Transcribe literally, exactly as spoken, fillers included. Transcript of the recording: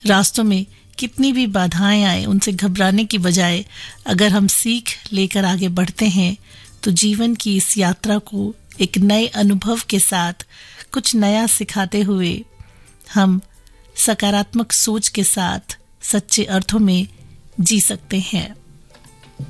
रास्तों में कितनी भी बाधाएं आए, उनसे घबराने की बजाय अगर हम सीख लेकर आगे बढ़ते हैं तो जीवन की इस यात्रा को एक नए अनुभव के साथ कुछ नया सिखाते हुए हम सकारात्मक सोच के साथ सच्चे अर्थों में जी सकते हैं।